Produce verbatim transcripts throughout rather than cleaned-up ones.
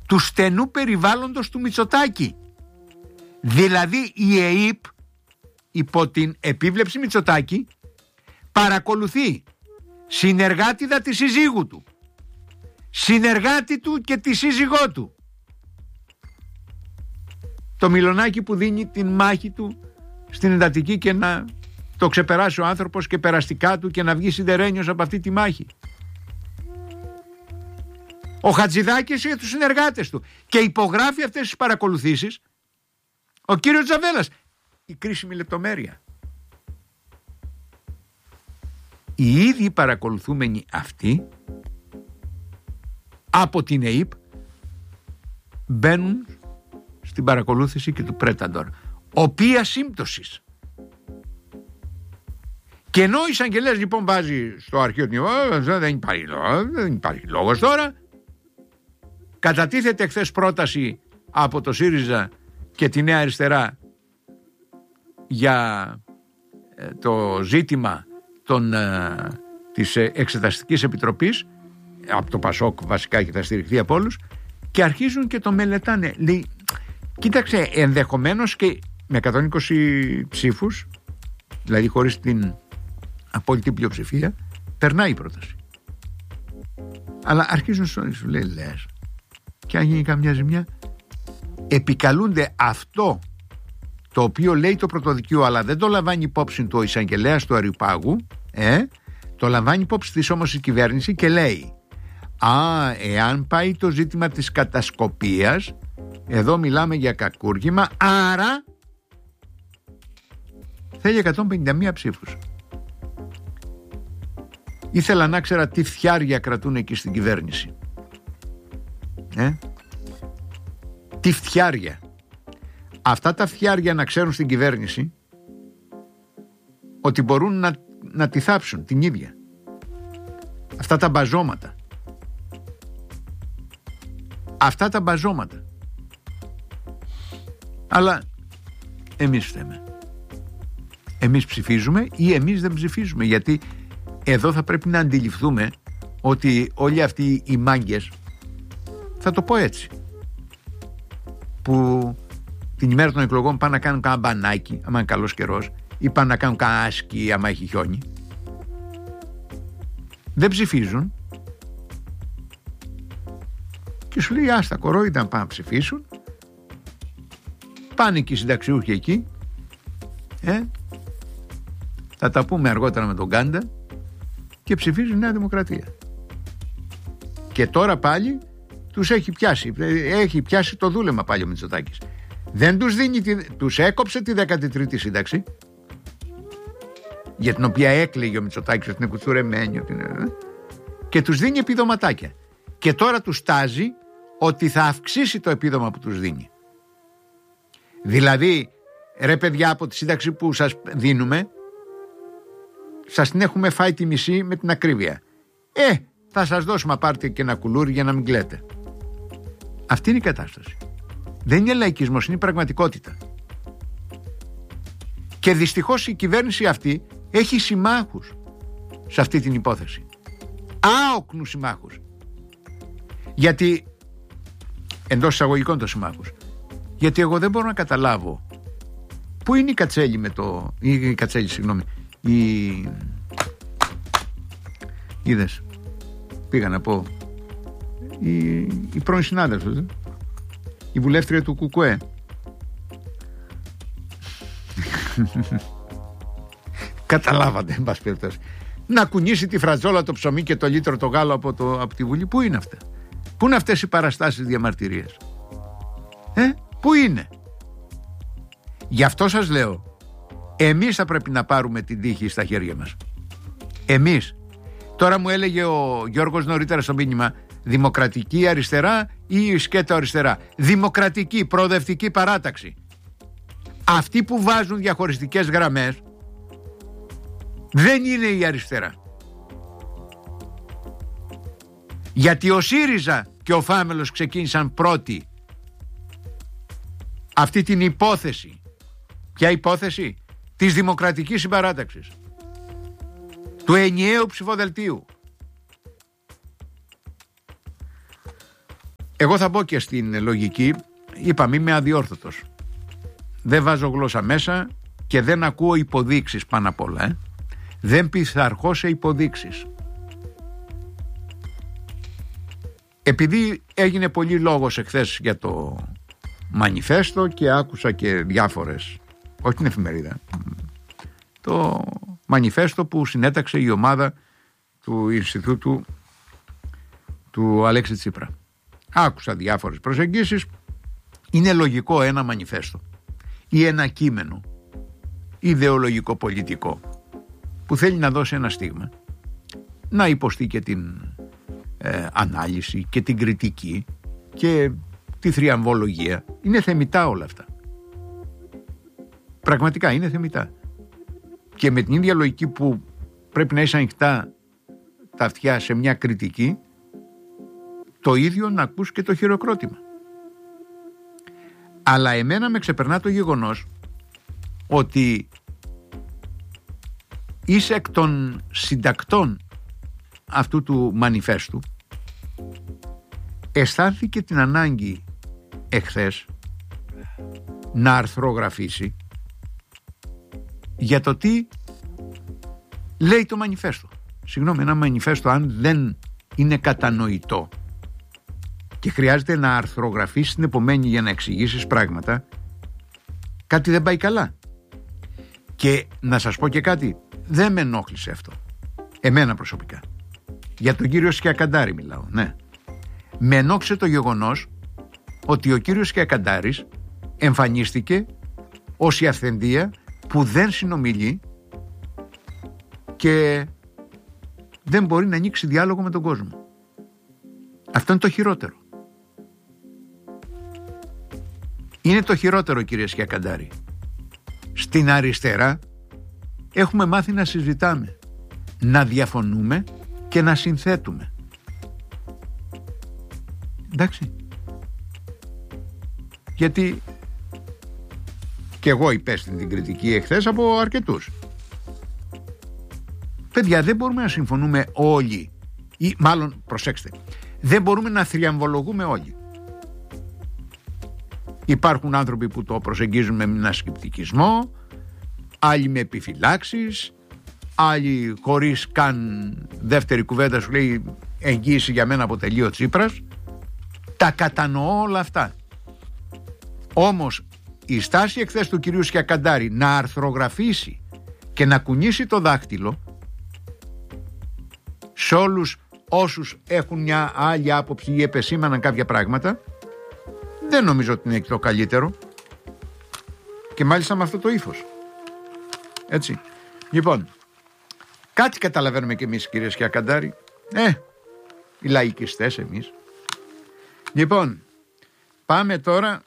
του στενού περιβάλλοντος του Μητσοτάκη. Δηλαδή η ΕΥΠ υπό την επίβλεψη Μητσοτάκη παρακολουθεί συνεργάτηδα τη συζύγου του, συνεργάτη του και τη σύζυγό του, το Μιλονάκι που δίνει την μάχη του στην εντατική και να το ξεπεράσει ο άνθρωπος και περαστικά του και να βγει σιδερένιος από αυτή τη μάχη. Ο Χατζηδάκης και τους συνεργάτες του, και υπογράφει αυτές τις παρακολουθήσεις ο κύριος Τζαβέλας. Η κρίσιμη λεπτομέρεια: οι ίδιοι παρακολουθούμενοι αυτοί από την ΕΥΠ μπαίνουν στην παρακολούθηση και του Πρέταντορ, οποία σύμπτωσης. Και ενώ ο εισαγγελέας λοιπόν βάζει στο αρχείο του, δεν υπάρχει, δεν υπάρχει λόγος τώρα, κατατίθεται χθες πρόταση από το ΣΥΡΙΖΑ και τη Νέα Αριστερά για το ζήτημα των, της Εξεταστικής Επιτροπής, από το ΠΑΣΟΚ βασικά, και θα στηριχθεί από όλους, και αρχίζουν και το μελετάνε. Λέει, κοίταξε, ενδεχομένως και με εκατόν είκοσι ψήφους, δηλαδή χωρίς την απόλυτη πλειοψηφία, περνάει η πρόταση. Αλλά αρχίζουν σου, σου λέει, λες, και αν γίνει καμιά ζημιά, επικαλούνται αυτό το οποίο λέει το πρωτοδικείο, αλλά δεν το λαμβάνει υπόψη του ο εισαγγελέας του Αριουπάγου, ε, το λαμβάνει υπόψη της όμως η κυβέρνηση και λέει, α, εάν πάει το ζήτημα της κατασκοπίας, εδώ μιλάμε για κακούργημα, άρα θέλει εκατόν πενήντα μία ψήφους. Ήθελα να ξέρα τι φτιάρια κρατούν εκεί στην κυβέρνηση. Ε? Τι φτιάρια. Αυτά τα φτιάρια να ξέρουν στην κυβέρνηση ότι μπορούν να, να τη θάψουν την ίδια. Αυτά τα μπαζώματα. Αυτά τα μπαζώματα. Αλλά εμείς φταίμε. Εμείς ψηφίζουμε ή εμείς δεν ψηφίζουμε, γιατί εδώ θα πρέπει να αντιληφθούμε ότι όλοι αυτοί οι μάγκες, θα το πω έτσι, που την ημέρα των εκλογών πάνε να κάνουν κάνα μπανάκι άμα είναι καλός καιρός, ή πάνε να κάνουν κάνα άσκι άμα έχει χιόνι, δεν ψηφίζουν και σου λέει άστα κορόιδα να πάνε να ψηφίσουν, πάνε και οι συνταξιούχοι εκεί, ε, θα τα πούμε αργότερα με τον Κάντα, και ψηφίζουν Νέα Δημοκρατία. Και τώρα πάλι τους έχει πιάσει, έχει πιάσει το δούλεμα πάλι ο Μητσοτάκης. Δεν τους δίνει, τους έκοψε τη δέκατη τρίτη σύνταξη, για την οποία έκλαιγε ο Μητσοτάκης ότι είναι κουτσουρεμένη, και τους δίνει επιδοματάκια. Και τώρα τους τάζει ότι θα αυξήσει το επίδομα που τους δίνει. Δηλαδή, ρε παιδιά, από τη σύνταξη που σας δίνουμε, σας την έχουμε φάει τη μισή με την ακρίβεια. Ε, θα σας δώσουμε, πάρτε και ένα κουλούρι για να μην κλαίτε. Αυτή είναι η κατάσταση. Δεν είναι λαϊκισμός, είναι η πραγματικότητα. Και δυστυχώς η κυβέρνηση αυτή έχει συμμάχους σε αυτή την υπόθεση. Άοκνους συμμάχους. Γιατί, εντός εισαγωγικών των συμμάχους, γιατί εγώ δεν μπορώ να καταλάβω πού είναι η Κατσέλη με το, η Κατσέλη, συγγνώμη, η, είδες, πήγα να πω, η, η πρώην συνάδελφος, ε? η βουλεύτρια του Κουκουέ. Καταλάβατε, εν πάση περιπτώσει, να κουνήσει τη φρατζόλα, το ψωμί και το λίτρο το γάλο από, το, από τη Βουλή. Πού είναι αυτά? Πού είναι αυτές οι παραστάσεις διαμαρτυρίας? Ε, πού είναι? Γι' αυτό σας λέω, εμείς θα πρέπει να πάρουμε την τύχη στα χέρια μας. Εμείς. Τώρα μου έλεγε ο Γιώργος νωρίτερα στο μήνυμα, δημοκρατική αριστερά ή σκέτο αριστερά? Δημοκρατική, προοδευτική παράταξη. Αυτοί που βάζουν διαχωριστικές γραμμές δεν είναι η αριστερά. Γιατί ο ΣΥΡΙΖΑ και ο Φάμελος ξεκίνησαν πρώτοι αυτή την υπόθεση. Ποια υπόθεση? Της δημοκρατικής συμπαράταξης, του ενιαίου ψηφοδελτίου. Εγώ θα μπω και στην λογική, είπαμε είμαι αδιόρθωτος. Δεν βάζω γλώσσα μέσα και δεν ακούω υποδείξεις πάνω απ' όλα. Ε. Δεν πειθαρχώ σε υποδείξεις. Επειδή έγινε πολύ λόγος εχθές για το μανιφέστο και άκουσα και διάφορες, όχι την εφημερίδα, το μανιφέστο που συνέταξε η ομάδα του Ινστιτούτου του Αλέξη Τσίπρα. Άκουσα διάφορες προσεγγίσεις. Είναι λογικό ένα μανιφέστο ή ένα κείμενο ιδεολογικό πολιτικό που θέλει να δώσει ένα στίγμα να υποστεί και την ε, ανάλυση και την κριτική και τη θριαμβολογία. Είναι θεμιτά όλα αυτά. Πραγματικά είναι θεμιτά. Και με την ίδια λογική που πρέπει να είσαι ανοιχτά τα αυτιά σε μια κριτική, το ίδιο να ακούς και το χειροκρότημα. Αλλά εμένα με ξεπερνά το γεγονός ότι είσαι εκ των συντακτών αυτού του μανιφέστου, αισθάνθηκε την ανάγκη εχθές να αρθρογραφήσει για το τι λέει το μανιφέστο. Συγγνώμη, ένα μανιφέστο αν δεν είναι κατανοητό και χρειάζεται να αρθρογραφήσεις την επομένη για να εξηγήσεις πράγματα, κάτι δεν πάει καλά. Και να σας πω και κάτι, δεν με ενόχλησε αυτό. Εμένα προσωπικά. Για τον κύριο Σκιακαντάρη μιλάω, ναι. Με ενόχλησε το γεγονός ότι ο κύριος Σκιακαντάρης εμφανίστηκε ως η αυθεντία που δεν συνομιλεί και δεν μπορεί να ανοίξει διάλογο με τον κόσμο. Αυτό είναι το χειρότερο. Είναι το χειρότερο, κύριε Σκιακαντάρη. Στην αριστερά έχουμε μάθει να συζητάμε, να διαφωνούμε και να συνθέτουμε. Εντάξει. Γιατί και εγώ υπέστην την κριτική εχθές από αρκετούς. Παιδιά, δεν μπορούμε να συμφωνούμε όλοι, ή μάλλον προσέξτε, δεν μπορούμε να θριαμβολογούμε όλοι. Υπάρχουν άνθρωποι που το προσεγγίζουν με ένα σκεπτικισμό, άλλοι με επιφυλάξεις, άλλοι χωρίς καν δεύτερη κουβέντα σου λέει εγγύηση για μένα αποτελεί ο Τσίπρας. Τα κατανοώ όλα αυτά. Όμως η στάση εχθές του κυρίου Σκιακαντάρη να αρθρογραφήσει και να κουνήσει το δάχτυλο σε όλους όσους έχουν μια άλλη άποψη ή επεσήμαναν κάποια πράγματα, δεν νομίζω ότι είναι το καλύτερο. Και μάλιστα με αυτό το ύφος. Έτσι. Λοιπόν, κάτι καταλαβαίνουμε και εμείς, κύριε Σκιακαντάρη. Ε, οι λαϊκιστές εμείς. Λοιπόν, πάμε τώρα.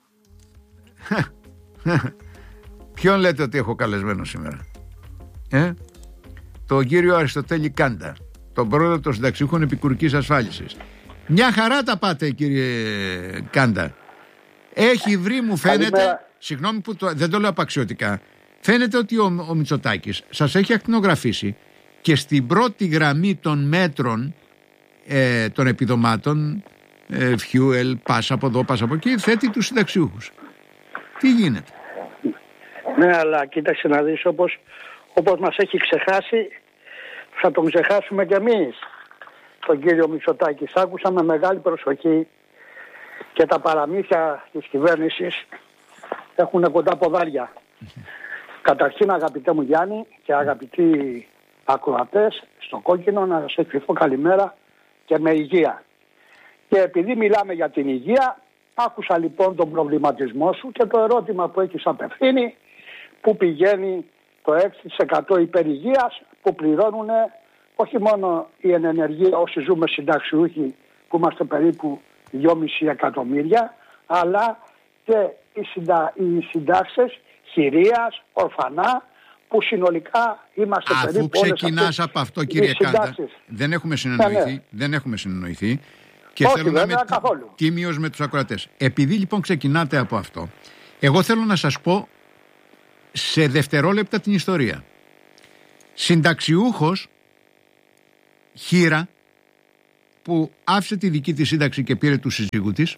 Ποιον λέτε ότι έχω καλεσμένο σήμερα? Ε, τον κύριο Αριστοτέλη Κάντα, τον πρόεδρο των συνταξιούχων επικουρικής ασφάλισης. Μια χαρά τα πάτε, κύριε Κάντα. Έχει βρει, μου φαίνεται, Καλημέρα. Συγγνώμη που το, δεν το λέω απαξιωτικά, φαίνεται ότι ο, ο Μητσοτάκης σας έχει ακτινογραφήσει και στην πρώτη γραμμή των μέτρων ε, των επιδομάτων, ε, fuel, πάσα από εδώ, πάσα από εκεί, θέτει τους συνταξιούχους. Τι γίνεται? Ναι, αλλά κοίταξε να δεις, όπως, όπως μας έχει ξεχάσει, θα τον ξεχάσουμε κι εμείς τον κύριο Μητσοτάκη. Σ' άκουσα με μεγάλη προσοχή και τα παραμύθια της κυβέρνησης έχουν κοντά ποδάρια. Καταρχήν, αγαπητέ μου Γιάννη και αγαπητοί ακροατές, στο κόκκινο να σας ευχηθώ καλημέρα και με υγεία. Και επειδή μιλάμε για την υγεία, άκουσα λοιπόν τον προβληματισμό σου και το ερώτημα που έχεις απευθύνει, που πηγαίνει το έξι τοις εκατό υπερηγείας που πληρώνουν όχι μόνο οι ενενεργοί όσοι ζούμε συνταξιούχοι που είμαστε περίπου δυόμισι εκατομμύρια, αλλά και οι, συντα... οι συντάξεις χειρίας, ορφανά, που συνολικά είμαστε Αφού περίπου όλες αυτές. Αφού ξεκινάς από αυτό, κύριε Κάντα, δεν έχουμε συνεννοηθεί, ναι, ναι. δεν έχουμε συνεννοηθεί και όχι, θέλω να είμαι καθόλου. τίμιος με τους ακροατές. Επειδή λοιπόν ξεκινάτε από αυτό, εγώ θέλω να σας πω σε δευτερόλεπτα την ιστορία. Συνταξιούχος χείρα που άφησε τη δική της σύνταξη και πήρε του συζύγου της,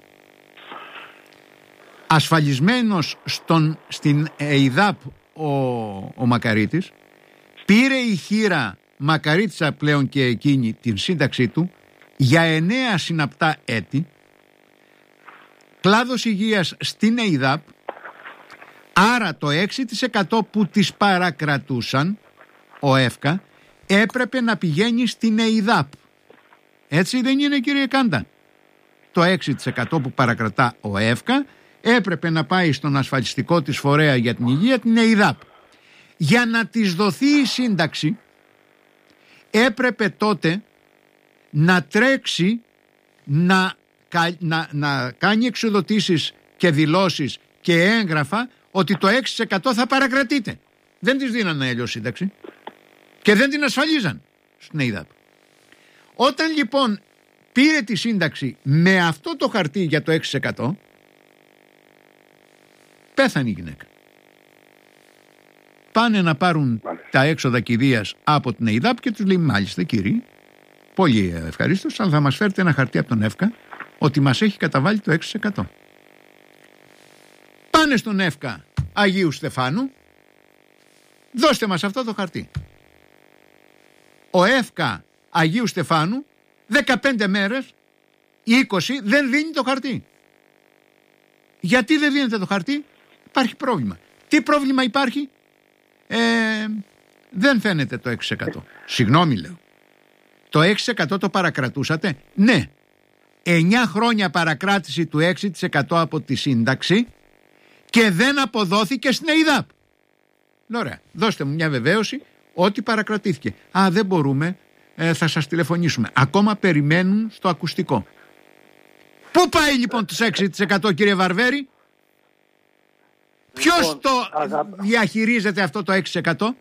ασφαλισμένος στον, στην ΕΙΔΑΠ ο, ο Μακαρίτης, πήρε η χείρα Μακαρίτσα πλέον και εκείνη την σύνταξή του για εννέα συναπτά έτη, κλάδος υγείας στην ΕΙΔΑΠ, άρα το έξι τοις εκατό που τις παρακρατούσαν ο ΕΦΚΑ έπρεπε να πηγαίνει στην ΕΙΔΑΠ. Έτσι δεν είναι, κύριε Κάντα? Το έξι τοις εκατό που παρακρατά ο ΕΦΚΑ έπρεπε να πάει στον ασφαλιστικό της φορέα για την υγεία, την ΕΙΔΑΠ. Για να της δοθεί η σύνταξη έπρεπε τότε να τρέξει να, να, να κάνει εξοδοτήσεις και δηλώσεις και έγγραφα ότι το έξι τοις εκατό θα παρακρατείται. Δεν της δίνανε αλλιώς σύνταξη και δεν την ασφαλίζαν στην ΕΙΔΑΠ. Όταν λοιπόν πήρε τη σύνταξη με αυτό το χαρτί για το έξι τοις εκατό, πέθανε η γυναίκα. Πάνε να πάρουν τα έξοδα κηδείας από την ΕΙΔΑΠ και τους λέει, μάλιστα κύριοι, πολύ ευχαρίστως, αλλά θα μας φέρετε ένα χαρτί από τον ΕΦΚΑ ότι μας έχει καταβάλει το έξι τοις εκατό. Πάνε στον ΕΦΚΑ Αγίου Στεφάνου, δώστε μας αυτό το χαρτί. Ο ΕΦΚΑ Αγίου Στεφάνου δεκαπέντε μέρες ή είκοσι δεν δίνει το χαρτί. Γιατί δεν δίνεται το χαρτί? Υπάρχει πρόβλημα. Τι πρόβλημα υπάρχει? Ε, δεν φαίνεται το έξι τοις εκατό. Συγγνώμη λέω. Το έξι τοις εκατό το παρακρατούσατε? Ναι. εννιά χρόνια παρακράτηση του έξι τοις εκατό από τη σύνταξη και δεν αποδόθηκε στην ΕΙΔΑΠ. Ωραία. Δώστε μου μια βεβαίωση ότι παρακρατήθηκε. Α, δεν μπορούμε, ε, θα σας τηλεφωνήσουμε. Ακόμα περιμένουν στο ακουστικό. Πού πάει λοιπόν το έξι τοις εκατό, κύριε Βαρβέρη? Ποιος λοιπόν, το αγα... διαχειρίζεται αυτό το έξι τοις εκατό?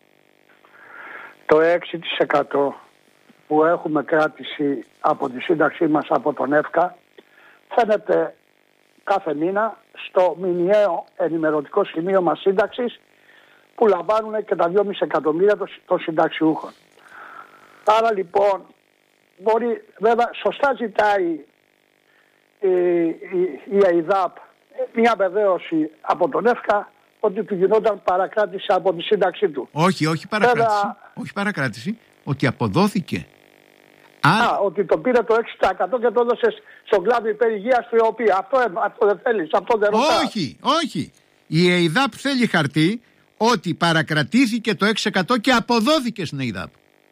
Το έξι τοις εκατό που έχουμε κράτηση από τη σύνταξή μας από τον ΕΦΚΑ φαίνεται κάθε μήνα στο μηνιαίο ενημερωτικό σημείωμα σύνταξης που λαμβάνουν και τα δυόμισι εκατομμύρια των συνταξιούχων. Άρα λοιπόν μπορεί, βέβαια σωστά ζητάει η, η, η ΕΙΔΑΠ μια βεβαίωση από τον ΕΦΚΑ ότι του γινόταν παρακράτηση από τη σύνταξή του. Όχι, όχι παρακράτηση. Βέβαια, όχι παρακράτηση, ότι αποδόθηκε. Α, α, ότι το πήρε το έξι τοις εκατό και το έδωσε στον κλάδο υπερηγείας του ΕΟΠΗ. Αυτό, αυτό δεν θέλεις, αυτό δεν ρωτάς. Όχι, όχι. Η ΕΙΔΑΠ θέλει χαρτί ότι παρακρατήθηκε το έξι τοις εκατό και αποδόθηκε στην ΕΙΔΑΠ.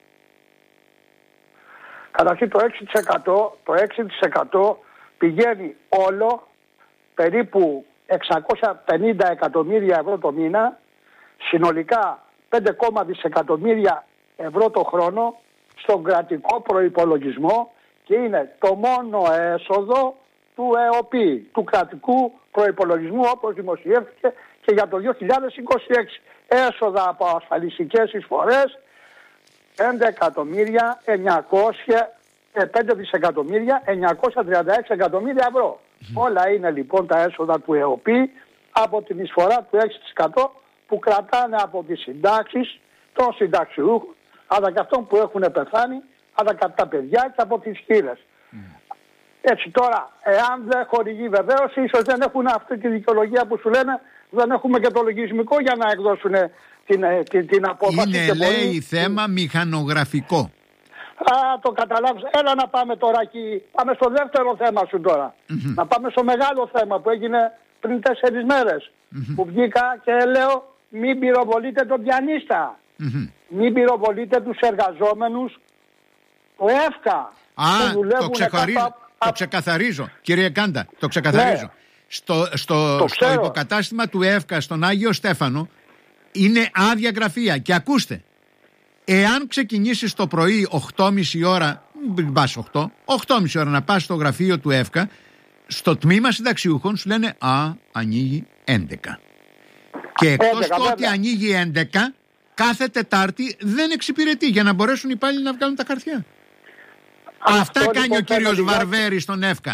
Καταρχήν το έξι τοις εκατό, το έξι τοις εκατό πηγαίνει όλο περίπου εξακόσια πενήντα εκατομμύρια ευρώ το μήνα, συνολικά πέντε κόμμα δύο δισεκατομμύρια ευρώ το χρόνο στον κρατικό προϋπολογισμό και είναι το μόνο έσοδο του ΕΟΠΗ, του κρατικού προϋπολογισμού όπως δημοσιεύτηκε και για το δύο χιλιάδες είκοσι έξι. Έσοδα από ασφαλιστικές εισφορές πέντε εκατομμύρια εννιακόσια, πέντε δισεκατομμύρια εννιακόσια τριάντα έξι εκατομμύρια ευρώ. Mm. Όλα είναι λοιπόν τα έσοδα του ΕΟΠΗ από την εισφορά του έξι τοις εκατό που κρατάνε από τις συντάξεις των συνταξιούχων, αλλά και αυτών που έχουν πεθάνει, αλλά και από τα παιδιά και από τις χείρες. Mm. Έτσι τώρα, εάν δεν χορηγεί βεβαίως, ίσως δεν έχουν αυτή τη δικαιολογία που σου λένε, δεν έχουμε και το λογισμικό για να εκδώσουν την, την, την απόφαση. Είναι και λέει μπορεί... θέμα μηχανογραφικό. Α, το καταλάβεις. Έλα να πάμε τώρα εκεί. Πάμε στο δεύτερο θέμα σου τώρα. Mm-hmm. Να πάμε στο μεγάλο θέμα που έγινε πριν τέσσερις μέρες. Mm-hmm. Που βγήκα και λέω μην πυροβολείτε τον πιανίστα. Mm-hmm. Μην πυροβολείτε τους εργαζόμενους του ΕΦΚΑ. Α, το, ξεκαρίζω, κάπα... το ξεκαθαρίζω. Κύριε Κάντα, το ξεκαθαρίζω. Ναι. Στο, στο, στο υποκατάστημα του ΕΦΚΑ στον Άγιο Στέφανο είναι άδεια γραφεία. Και ακούστε, εάν ξεκινήσεις το πρωί οκτώ και μισή ώρα, μην πας οκτώ, οκτώ και μισή ώρα να πας στο γραφείο του ΕΦΚΑ, στο τμήμα συνταξιούχων σου λένε α, ανοίγει έντεκα. Και εκτός του ότι ανοίγει έντεκα, κάθε Τετάρτη δεν εξυπηρετεί για να μπορέσουν οι υπάλληλοι να βγάλουν τα χαρτιά. Αυτό Αυτά κάνει λοιπόν ο κύριος Βαρβέρης στον ΕΦΚΑ.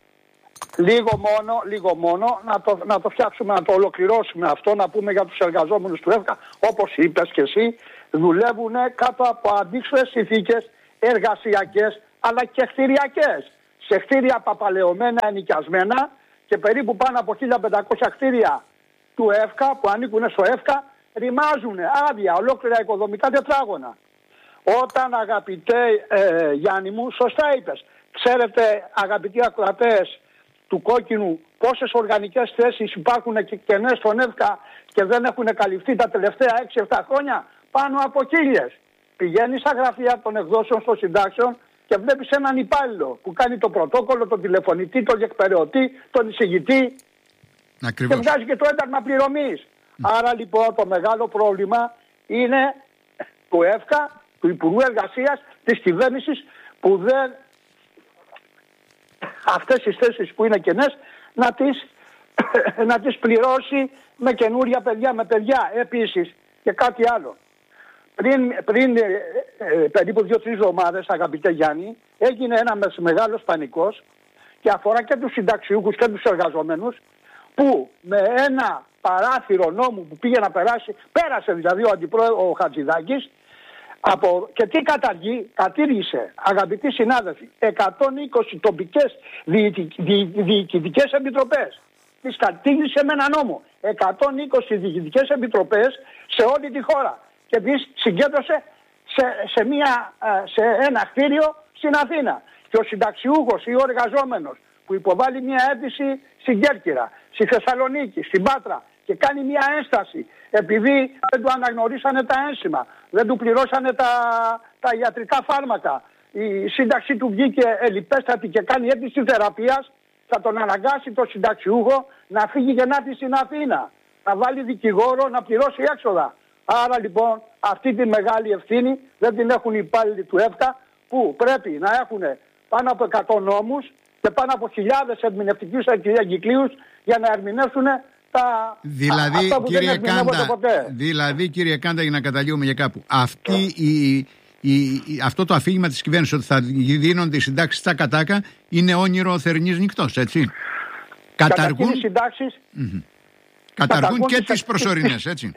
Λίγο μόνο, λίγο μόνο να το, να το φτιάξουμε, να το ολοκληρώσουμε αυτό, να πούμε για τους εργαζόμενους του ΕΦΚΑ, όπως είπες και εσύ, δουλεύουν κάτω από αντίξωες συνθήκες εργασιακές, αλλά και κτηριακές. Σε κτίρια παπαλαιωμένα, ενοικιασμένα και περίπου πάνω από χίλια πεντακόσια κτίρια του ΕΦΚΑ που ανήκουν στο ΕΦΚΑ ρημάζουν άδεια, ολόκληρα οικοδομικά τετράγωνα. Όταν, αγαπητέ ε, Γιάννη μου, σωστά είπες, ξέρετε αγαπητοί ακροατές του Κόκκινου πόσες οργανικές θέσεις υπάρχουν και κενές στον ΕΦΚΑ και δεν έχουν καλυφθεί τα τελευταία έξι επτά χρόνια? Πάνω από χίλιες. Πηγαίνεις στα γραφεία των εκδόσεων των συντάξεων και βλέπεις έναν υπάλληλο που κάνει το πρωτόκολλο, τον τηλεφωνητή, τον διεκπεραιωτή, τον εισηγητή. Ακριβώς. Και βγάζει και το ένταλμα πληρωμής. Mm. Άρα λοιπόν το μεγάλο πρόβλημα είναι του ΕΦΚΑ, του Υπουργού Εργασίας, της κυβέρνησης που δεν αυτές τις θέσεις που είναι κενές να τις, να τις πληρώσει με καινούρια παιδιά, με παιδιά. Επίσης και κάτι άλλο. Πριν, πριν ε, ε, περίπου δύο-τρεις εβδομάδες, αγαπητέ Γιάννη, έγινε ένα μεγάλος πανικός και αφορά και τους συνταξιούχους και τους εργαζομένους που με ένα παράθυρο νόμου που πήγε να περάσει, πέρασε δηλαδή ο αντιπρόεδρος ο Χατζηδάκης από, και τι καταργεί, κατήργησε, αγαπητοί συνάδελφοι, εκατόν είκοσι τοπικές διοικητικές επιτροπές. Τις κατήργησε με ένα νόμο. εκατόν είκοσι διοικητικές επιτροπές σε όλη τη χώρα. Και επίσης συγκέντρωσε σε, σε, μια, σε ένα κτίριο στην Αθήνα. Και ο συνταξιούχος ή ο εργαζόμενος που υποβάλλει μια αίτηση στην Κέρκυρα, στη Θεσσαλονίκη, στην Πάτρα και κάνει μια ένσταση επειδή δεν του αναγνωρίσανε τα ένσημα, δεν του πληρώσανε τα, τα ιατρικά φάρμακα, η σύνταξή του βγήκε ελλιπέστατη και κάνει αίτηση θεραπείας, θα τον αναγκάσει το συνταξιούχο να φύγει και να έρθει στην Αθήνα, να βάλει δικηγόρο, να πληρώσει έξοδα. Άρα λοιπόν αυτή τη μεγάλη ευθύνη δεν την έχουν οι υπάλληλοι του ΕΦΚΑ που πρέπει να έχουν πάνω από εκατό νόμους και πάνω από χιλιάδες ερμηνευτικούς εγκυκλίους για να ερμηνεύσουν τα δηλαδή, αυτά που κύριε δεν ερμηνεύονται ποτέ. Δηλαδή κύριε Κάντα, για να καταλήγουμε για κάπου, αυτή η, η, η, αυτό το αφήγημα της κυβέρνησης ότι θα δίνονται οι συντάξεις στα κατάκα είναι όνειρο θερινής νυχτός, έτσι? Καταργούν, οι συντάξεις, mm-hmm. καταργούν, καταργούν και τις προσωρινές, έτσι?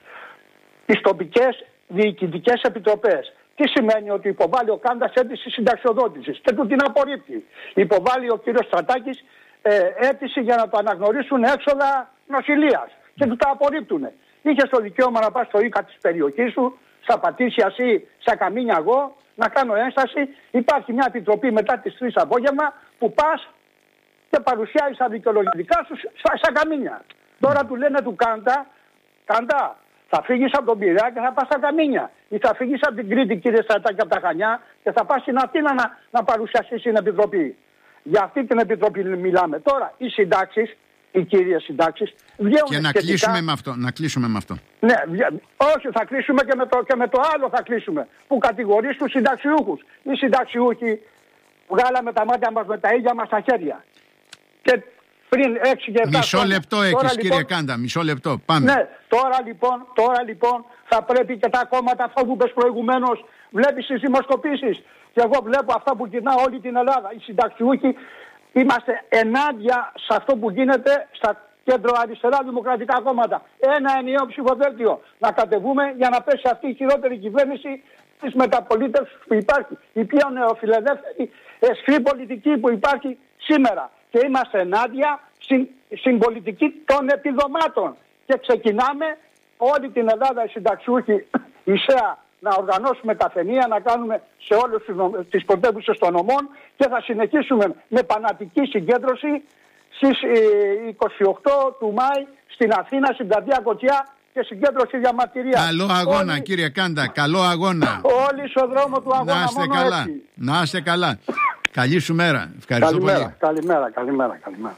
Τις τοπικές διοικητικές επιτροπές. Τι σημαίνει? Ότι υποβάλλει ο Κάντας αίτηση συνταξιοδότησης και του την απορρίπτει. Υποβάλλει ο κύριος Στρατάκης ε, αίτηση για να το αναγνωρίσουν έξοδα νοσηλείας και του τα απορρίπτουν. Είχες το δικαίωμα να πας στο ΙΚΑ της περιοχής σου, στα Πατήσια ή στα Καμίνια εγώ, να κάνω ένσταση. Υπάρχει μια επιτροπή μετά τις τρεις απόγευμα που πας και παρουσιάζεις τα δικαιολογητικά σου στα, στα Καμίνια. Τώρα του λένε του Κάντα, Κάντα, θα φύγεις από τον Πειραιά και θα πας στα Καμίνια. Ή θα φύγεις από την Κρήτη, κύριε Στρατάκη, από τα Χανιά και θα πας στην Αθήνα να, να παρουσιαστείς στην Επιτροπή. Για αυτή την Επιτροπή μιλάμε. Τώρα οι συντάξεις, οι κύριες συντάξεις, βγαίνουν και να σχετικά... κλείσουμε με αυτό. Να κλείσουμε με αυτό. Ναι, όχι, θα κλείσουμε και με, το, και με το άλλο θα κλείσουμε. Που κατηγορείς τους συνταξιούχους. Οι συνταξιούχοι βγάλαμε τα μάτια μας με τα ίδια μας τα χέρια. Και πριν έξι και επτά Μισό λεπτό έχεις, κύριε λοιπόν, Κάντα, μισό λεπτό. Πάμε. Ναι, τώρα λοιπόν, τώρα λοιπόν θα πρέπει και τα κόμματα αυτά που είπες προηγουμένως, βλέπεις τις δημοσκοπήσεις και εγώ βλέπω αυτά που γυρνά όλη την Ελλάδα. Οι συνταξιούχοι είμαστε ενάντια σε αυτό που γίνεται στα κέντρο αριστερά δημοκρατικά κόμματα. Ένα ενιαίο ψηφοδέλτιο να κατεβούμε για να πέσει αυτή η χειρότερη κυβέρνηση της μεταπολίτευσης που υπάρχει. Η πιο νεοφιλελεύθερη εσχρή πολιτική που υπάρχει σήμερα. Και είμαστε ενάντια στην, στην πολιτική των επιδομάτων. Και ξεκινάμε όλη την Ελλάδα οι συνταξιούχοι ΙΣΕΑ να οργανώσουμε καφενεία, να κάνουμε σε όλες τις πρωτεύουσες των νομών και θα συνεχίσουμε με πανατική συγκέντρωση στις είκοσι οκτώ του Μάη στην Αθήνα, στην πλατεία Κοτιά και συγκέντρωση διαμαρτυρίας. Καλό αγώνα, όλοι... κύριε Κάντα, καλό αγώνα. Όλοι στον δρόμο του αγώνα. Να είστε μόνο καλά. Έτσι. Να είστε καλά. Καλή σου μέρα. Ευχαριστώ καλημέρα, πολύ. Καλημέρα, καλημέρα, καλημέρα.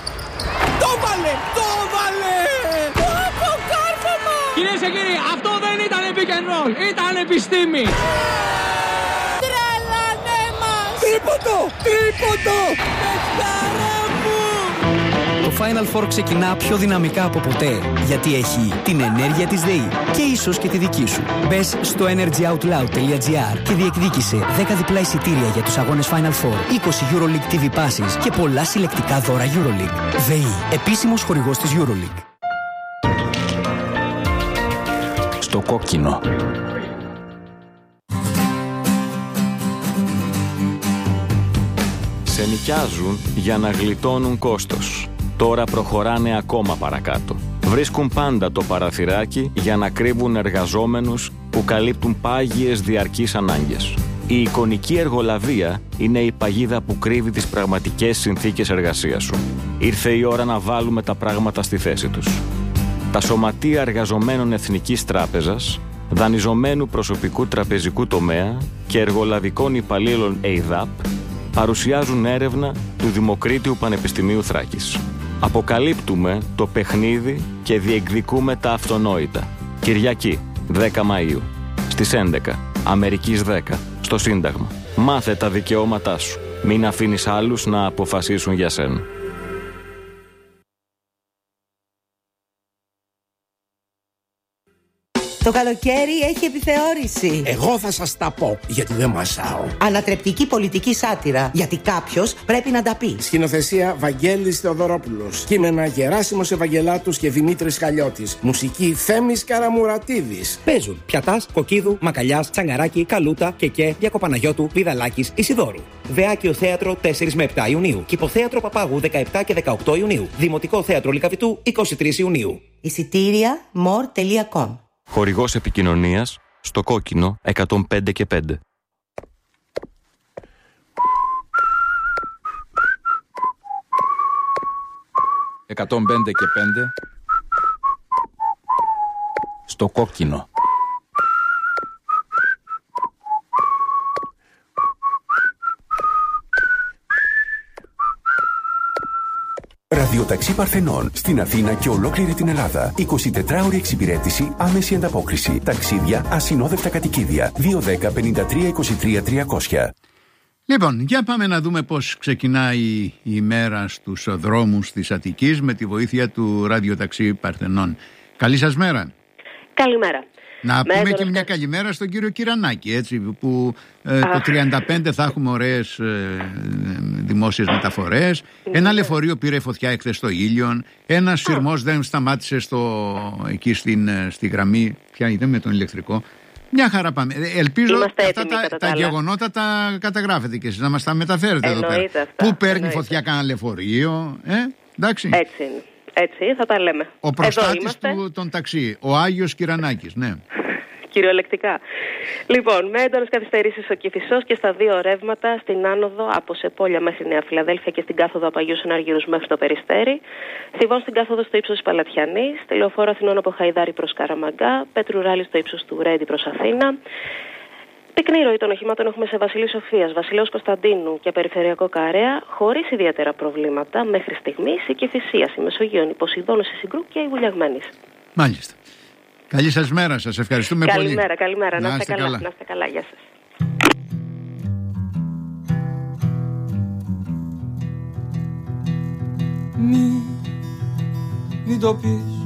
Το βάλε, το βάλε! Το κάρφωμα! Κυρίες και κύριοι, αυτό δεν ήταν pick and roll, ήταν επιστήμη. Τρελανέ μας! Τρίποντο, τρίποντο! Πεχτάρα μου! Το Final Four ξεκινά πιο δυναμικά από ποτέ, γιατί έχει την ενέργεια της ΔΕΗ και ίσως και τη δική σου. Μπες στο energyoutloud τελεία gr και διεκδίκησε δέκα διπλά εισιτήρια για τους αγώνες Final Four, είκοσι EuroLeague τι βι Passes και πολλά συλλεκτικά δώρα EuroLeague. ΔΕΗ, επίσημος χορηγός της EuroLeague. Στο κόκκινο. ξενοικιάζουν για να γλιτώνουν κόστος. Τώρα προχωράνε ακόμα παρακάτω. Βρίσκουν πάντα το παραθυράκι για να κρύβουν εργαζόμενους που καλύπτουν πάγιες διαρκείς ανάγκες. Η εικονική εργολαβία είναι η παγίδα που κρύβει τις πραγματικές συνθήκες εργασίας σου. Ήρθε η ώρα να βάλουμε τα πράγματα στη θέση τους. Τα σωματεία εργαζομένων Εθνικής Τράπεζας, δανειζομένου προσωπικού τραπεζικού τομέα και εργολαβικών υπαλλήλων ΕΙΔΑΠ παρουσιάζουν έρευνα του Δημοκρίτιου Πανεπιστημίου Θράκης. Αποκαλύπτουμε το παιχνίδι και διεκδικούμε τα αυτονόητα. Κυριακή, δέκα Μαΐου, στις έντεκα, Αμερικής δέκα, στο Σύνταγμα. Μάθε τα δικαιώματά σου. Μην αφήνεις άλλους να αποφασίσουν για σένα. Το καλοκαίρι έχει επιθεώρηση. Εγώ θα σας τα πω, γιατί δεν μασάω. Ανατρεπτική πολιτική σάτυρα, γιατί κάποιος πρέπει να τα πει. Σκηνοθεσία Βαγγέλης Θεοδωρόπουλος. Κείμενα Γεράσιμος Ευαγγελάτους και Δημήτρης Χαλιώτης. Μουσική Θέμης Καραμουρατίδης. Παίζουν Πιατάς, Κοκκίδου, Μακαλιάς, Τσαγκαράκη, Καλούτα, Κεκέ, Διακοπαναγιώτου, Βιδαλάκης, Ισιδώρου. Δεάκιο Θέατρο τέσσερα με επτά Ιουνίου. Κηποθέατρο Παπάγου δεκαεπτά και δεκαοκτώ Ιουνίου. Δημοτικό Θέατρο Λυκαβητού είκοσι τρεις Ιουνίου. Εισιτήρια μορ τελεία κομ. Χορηγός επικοινωνίας στο Κόκκινο εκατόν πέντε και πέντε. εκατόν πέντε και πέντε. Στο Κόκκινο. Ραδιοταξί Παρθενών στην Αθήνα και ολόκληρη την Ελλάδα. εικοσιτετράωρη εξυπηρέτηση, άμεση ανταπόκριση. Ταξίδια, ασυνόδευτα κατοικίδια. δύο ένα μηδέν πέντε τρία είκοσι τρία τριακόσια. Λοιπόν, για πάμε να δούμε πώς ξεκινάει η ημέρα στους δρόμους της Αττικής με τη βοήθεια του Ραδιοταξί Παρθενών. Καλή σας μέρα. Καλημέρα. Να πούμε Μέτρο... και μια καλημέρα στον κύριο Κυρανάκη, έτσι, που ε, το τριάντα πέντε θα έχουμε ωραίες ε, δημόσιες μεταφορές. Ναι. Ένα λεωφορείο πήρε φωτιά εχθές στο Ήλιον. Ένας σειρμός δεν σταμάτησε στο, εκεί στην, στη γραμμή. Ποια είδε με τον ηλεκτρικό. Μια χαρά πάμε. Ελπίζω αυτά τα, τα γεγονότα τα καταγράφετε και εσείς να μας τα μεταφέρετε. Εννοείται εδώ πέρα. Πού παίρνει Εννοείται. φωτιά κανένα λεωφορείο. Ε, εντάξει. Έτσι είναι. Έτσι θα τα λέμε. Ο προστάτης του των ταξί, ο Άγιος Κυρανάκης, ναι. Κυριολεκτικά. Λοιπόν, με έντονες καθυστερήσεις στο Κηφισός και στα δύο ρεύματα στην άνοδο από Σεπόλια μέχρι Νέα Φιλαδέλφια και στην κάθοδο από Αγίους Εναργύρους μέχρι το Περιστέρι. Θηβών στην κάθοδο στο ύψος της Παλατιανής. Στη λεωφόρο Αθηνών από Χαϊδάρη προς Καραμαγκά. Πετρουράλη στο ύψος του Ρέντι προς Αθήνα. Πυκνή ροή των οχημάτων έχουμε σε Βασιλής Σοφίας, Βασιλέως Κωνσταντίνου και Περιφερειακό Καρέα, χωρίς ιδιαίτερα προβλήματα μέχρι στιγμής. Η Κηφισίας, η Μεσογείων, η Ποσειδώνος, η Συγκρού και η Βουλιαγμένης. Μάλιστα. Καλή σας μέρα, σας ευχαριστούμε καλημέρα, πολύ. Καλημέρα, καλημέρα. Να, να είστε καλά. καλά. Να είστε καλά, γεια σας. Μη, μην το πεις,